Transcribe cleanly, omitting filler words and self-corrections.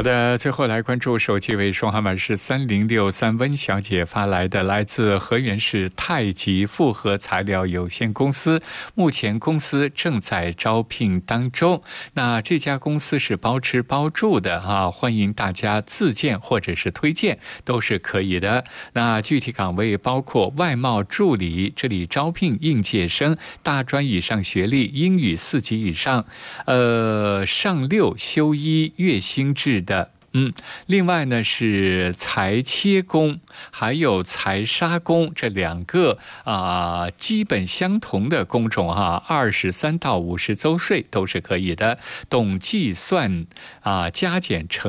好的，最后来关注手机为双号码是3063温小姐发来的，来自河源市太极复合材料有限公司，目前公司正在招聘当中。那这家公司是包吃包住的啊，欢迎大家自荐或者是推荐都是可以的。那具体岗位包括外贸助理，这里招聘应届生，大专以上学历，英语4级以上，上6休1，月薪制的。另外呢是裁切工还有裁砂工这2个基本相同的工种23到50周岁都是可以的，懂计算加减乘